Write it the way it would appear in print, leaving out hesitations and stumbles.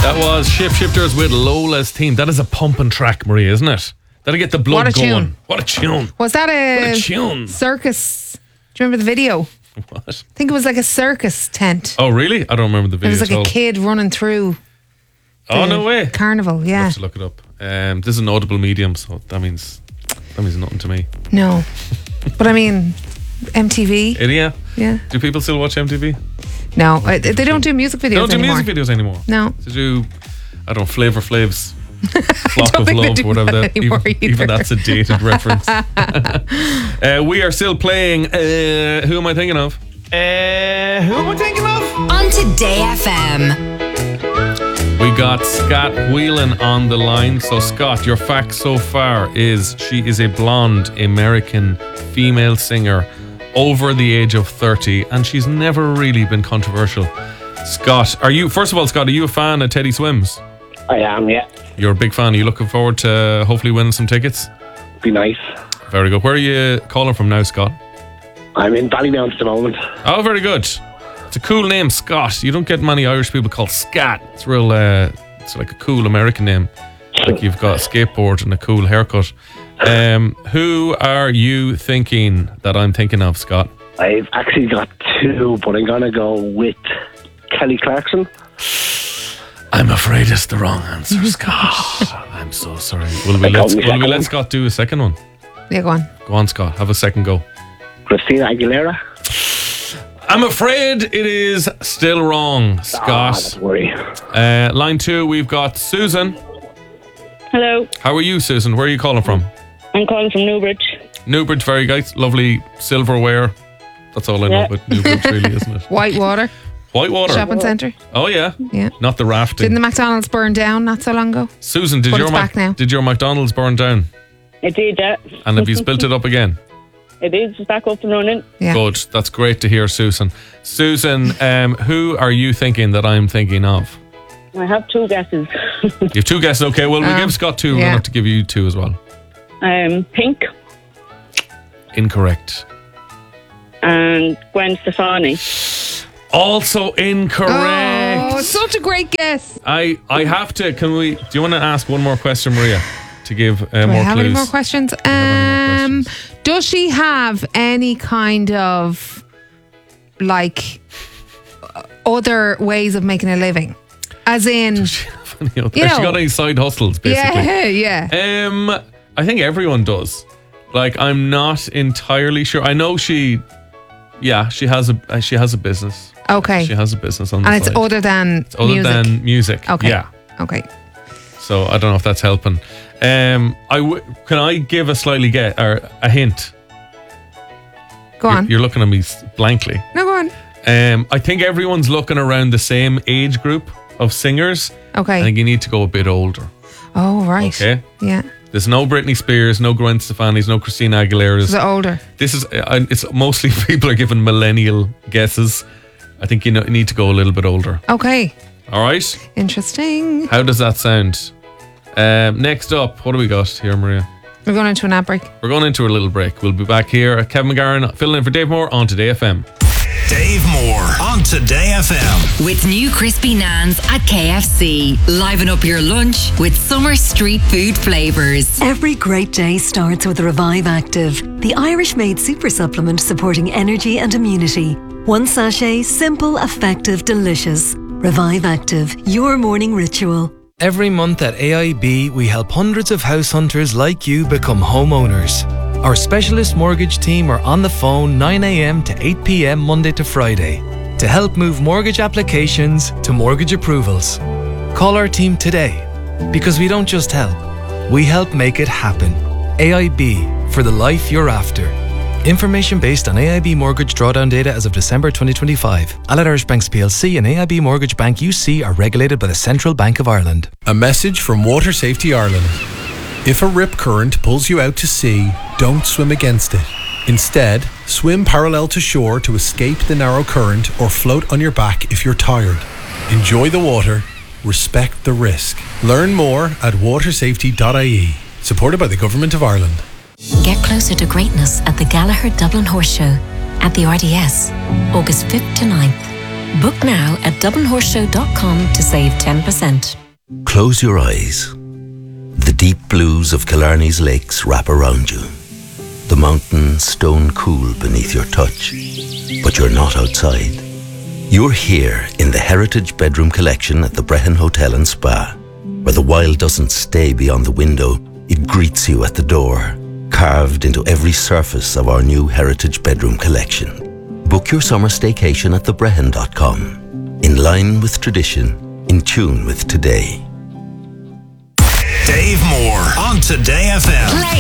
That was Shapeshifters with Lola's Theme. That is a pumping track, Maria, isn't it? That'll get the blood going. Tune. What a tune. Was that What a tune. circus? Do you remember the video? What? I think it was like a circus tent. Oh, really? I don't remember the It video was like at all. a kid running through. Oh, no way. Carnival, I'll yeah. have to look it up. This is an audible medium, so that means nothing to me. No. But I mean, MTV. Yeah. Yeah. Do people still watch MTV? No, they don't do music videos They don't do anymore. music videos anymore. No. They do, I don't know, Flavor Flav's Flock don't of think they Love, do whatever that that. anymore Even either. that's a dated reference. We are still playing. Who am I thinking of? Who am I thinking of? On Today FM. We got Scott Whelan on the line. So Scott, your fact so far is she is a blonde American female singer over the age of 30, and she's never really been controversial. Scott, first of all, Scott, are you a fan of Teddy Swims? I am, yeah. You're a big fan. Are you looking forward to hopefully winning some tickets? Be nice. Very good. Where are you calling from now, Scott? I'm in Ballybounce at the moment. Oh, very good. It's a cool name, Scott. You don't get many Irish people called Scott. It's real. It's like a cool American name. Like you've got a skateboard and a cool haircut. Who are you thinking that I'm thinking of, Scott? I've actually got two, but I'm going to go with Kelly Clarkson. I'm afraid it's the wrong answer, Scott. I'm so sorry. Will we let Scott do a second one? Yeah, go on. Go on, Scott. Have a second go. Christina Aguilera. I'm afraid it is still wrong, Scott. Don't worry. Line 2, we've got Susan. Hello, How are you, Susan? Where are you calling from? I'm calling from Newbridge. Newbridge, very nice. Lovely silverware. That's all I know Yeah. about Newbridge, really, isn't it? Whitewater Whitewater. Shopping Centre. Oh, yeah. Yeah. Not the rafting. Didn't the McDonald's burn down not so long ago? Susan, But it's back now. did your McDonald's burn down? It did, yeah. And have you built it up again? It is back up and running. Yeah. Good. That's great to hear, Susan. Susan, who are you thinking that I'm thinking of? I have two guesses. You have two guesses. Okay, well, we'll give Scott two. We're yeah. going to have to give you two as well. Pink Incorrect. and Gwen Stefani. Also incorrect. Oh, such a great guess. I have to. Do you want to ask one more question, Maria, to give Do I more have clues? any more questions? any more questions? Does she have any kind of like other ways of making a living? As in, Has she know- got any side hustles, basically? yeah. I think everyone does. Like, I'm not entirely sure. I know she has a business. Okay. She has a business on the And side. it's other than Other music. than music. Okay. Yeah. Okay. So I don't know if that's helping. Can I give a a hint? Go on. You're looking at me blankly. No, go on. I think everyone's looking around the same age group of singers. Okay. I think you need to go a bit older. Oh, right. Okay. Yeah. There's no Britney Spears, no Gwen Stefani's, no Christina Aguilera's. So older. This is it's mostly people are giving millennial guesses. I think you need to go a little bit older. Okay. All right. Interesting. How does that sound? Next up, what do we got here, Maria? We're going into an ad break. We're going into a little break. We'll be back here. Kevin McGarren filling in for Dave Moore on Today FM. Dave Moore on Today FM. With new crispy naans at KFC. Liven up your lunch with summer street food flavours. Every great day starts with Revive Active, the Irish-made super supplement supporting energy and immunity. One sachet, simple, effective, delicious. Revive Active, your morning ritual. Every month at AIB, we help hundreds of house hunters like you become homeowners. Our specialist mortgage team are on the phone 9 a.m. to 8 p.m. Monday to Friday to help move mortgage applications to mortgage approvals. Call our team today, because we don't just help, we help make it happen. AIB, for the life you're after. Information based on AIB mortgage drawdown data as of December 2025. Allied Irish Banks PLC and AIB Mortgage Bank UC are regulated by the Central Bank of Ireland. A message from Water Safety Ireland. If a rip current pulls you out to sea, don't swim against it. Instead, swim parallel to shore to escape the narrow current or float on your back if you're tired. Enjoy the water, respect the risk. Learn more at watersafety.ie. Supported by the Government of Ireland. Get closer to greatness at the Gallagher Dublin Horse Show at the RDS, August 5th to 9th. Book now at dublinhorseshow.com to save 10%. Close your eyes. The deep blues of Killarney's lakes wrap around you. The mountains stone cool beneath your touch. But you're not outside. You're here in the Heritage Bedroom Collection at the Brehon Hotel and Spa, where the wild doesn't stay beyond the window, it greets you at the door, carved into every surface of our new Heritage Bedroom Collection. Book your summer staycation at thebrehon.com. In line with tradition, in tune with today. Dave Moore on Today FM.